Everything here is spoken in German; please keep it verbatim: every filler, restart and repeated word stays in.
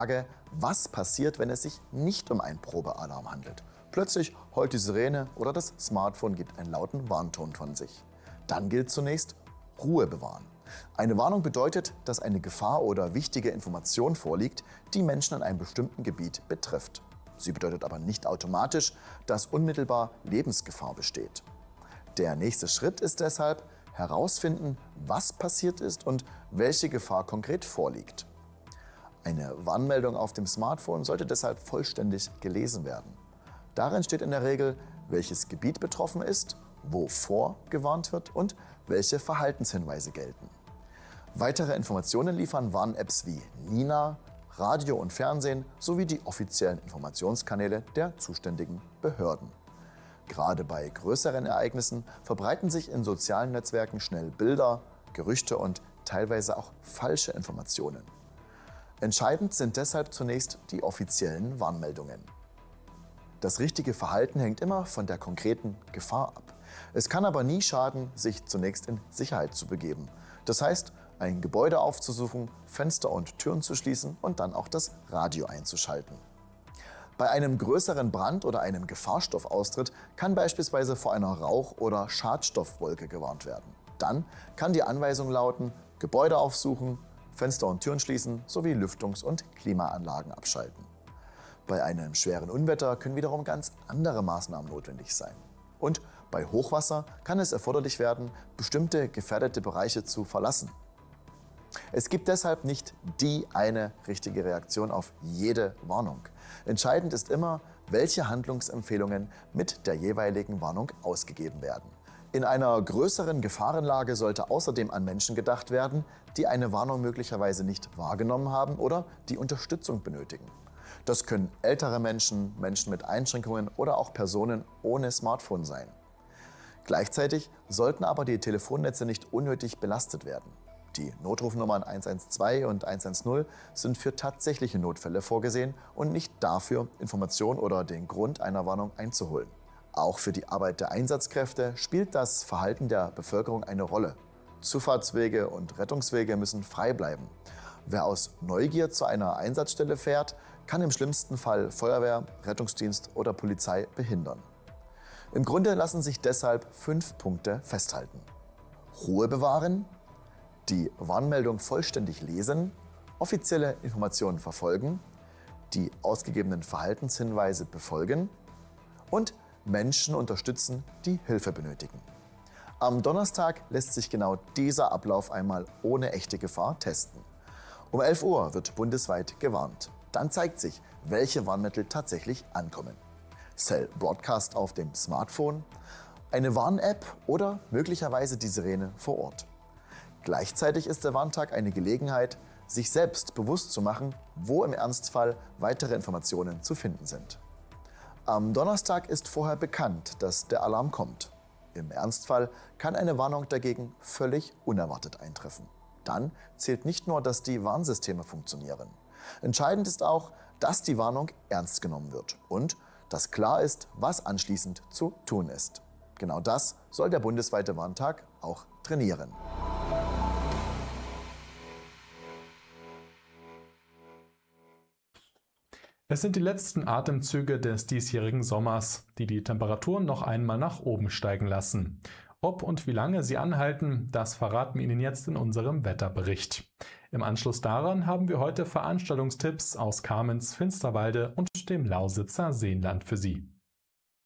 Frage, was passiert, wenn es sich nicht um einen Probealarm handelt? Plötzlich heult die Sirene oder das Smartphone gibt einen lauten Warnton von sich. Dann gilt zunächst Ruhe bewahren. Eine Warnung bedeutet, dass eine Gefahr oder wichtige Information vorliegt, die Menschen in einem bestimmten Gebiet betrifft. Sie bedeutet aber nicht automatisch, dass unmittelbar Lebensgefahr besteht. Der nächste Schritt ist deshalb, herausfinden, was passiert ist und welche Gefahr konkret vorliegt. Eine Warnmeldung auf dem Smartphone sollte deshalb vollständig gelesen werden. Darin steht in der Regel, welches Gebiet betroffen ist, wovor gewarnt wird und welche Verhaltenshinweise gelten. Weitere Informationen liefern Warn-Apps wie Nina, Radio und Fernsehen sowie die offiziellen Informationskanäle der zuständigen Behörden. Gerade bei größeren Ereignissen verbreiten sich in sozialen Netzwerken schnell Bilder, Gerüchte und teilweise auch falsche Informationen. Entscheidend sind deshalb zunächst die offiziellen Warnmeldungen. Das richtige Verhalten hängt immer von der konkreten Gefahr ab. Es kann aber nie schaden, sich zunächst in Sicherheit zu begeben. Das heißt, ein Gebäude aufzusuchen, Fenster und Türen zu schließen und dann auch das Radio einzuschalten. Bei einem größeren Brand oder einem Gefahrstoffaustritt kann beispielsweise vor einer Rauch- oder Schadstoffwolke gewarnt werden. Dann kann die Anweisung lauten, Gebäude aufsuchen, Fenster und Türen schließen sowie Lüftungs- und Klimaanlagen abschalten. Bei einem schweren Unwetter können wiederum ganz andere Maßnahmen notwendig sein. Und bei Hochwasser kann es erforderlich werden, bestimmte gefährdete Bereiche zu verlassen. Es gibt deshalb nicht die eine richtige Reaktion auf jede Warnung. Entscheidend ist immer, welche Handlungsempfehlungen mit der jeweiligen Warnung ausgegeben werden. In einer größeren Gefahrenlage sollte außerdem an Menschen gedacht werden, die eine Warnung möglicherweise nicht wahrgenommen haben oder die Unterstützung benötigen. Das können ältere Menschen, Menschen mit Einschränkungen oder auch Personen ohne Smartphone sein. Gleichzeitig sollten aber die Telefonnetze nicht unnötig belastet werden. Die Notrufnummern eins eins zwei und eins eins null sind für tatsächliche Notfälle vorgesehen und nicht dafür, Informationen oder den Grund einer Warnung einzuholen. Auch für die Arbeit der Einsatzkräfte spielt das Verhalten der Bevölkerung eine Rolle. Zufahrtswege und Rettungswege müssen frei bleiben. Wer aus Neugier zu einer Einsatzstelle fährt, kann im schlimmsten Fall Feuerwehr, Rettungsdienst oder Polizei behindern. Im Grunde lassen sich deshalb fünf Punkte festhalten. Ruhe bewahren, die Warnmeldung vollständig lesen, offizielle Informationen verfolgen, die ausgegebenen Verhaltenshinweise befolgen und Menschen unterstützen, die Hilfe benötigen. Am Donnerstag lässt sich genau dieser Ablauf einmal ohne echte Gefahr testen. Um elf Uhr wird bundesweit gewarnt. Dann zeigt sich, welche Warnmittel tatsächlich ankommen. Cell Broadcast auf dem Smartphone, eine Warn-App oder möglicherweise die Sirene vor Ort. Gleichzeitig ist der Warntag eine Gelegenheit, sich selbst bewusst zu machen, wo im Ernstfall weitere Informationen zu finden sind. Am Donnerstag ist vorher bekannt, dass der Alarm kommt. Im Ernstfall kann eine Warnung dagegen völlig unerwartet eintreffen. Dann zählt nicht nur, dass die Warnsysteme funktionieren. Entscheidend ist auch, dass die Warnung ernst genommen wird und dass klar ist, was anschließend zu tun ist. Genau das soll der bundesweite Warntag auch trainieren. Es sind die letzten Atemzüge des diesjährigen Sommers, die die Temperaturen noch einmal nach oben steigen lassen. Ob und wie lange sie anhalten, das verraten wir Ihnen jetzt in unserem Wetterbericht. Im Anschluss daran haben wir heute Veranstaltungstipps aus Kamenz, Finsterwalde und dem Lausitzer Seenland für Sie.